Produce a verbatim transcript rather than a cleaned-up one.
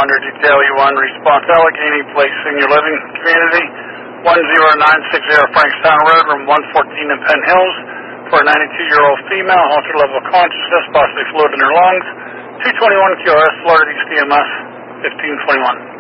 under detail you one. Response: Allegheny Place Senior Living Community, one zero nine six zero Frankstown Road, room one fourteen in Penn Hills, for a ninety-two-year-old female, altered level of consciousness, possibly fluid in her lungs. two twenty-one Q R S, Florida D C M S, fifteen twenty-one.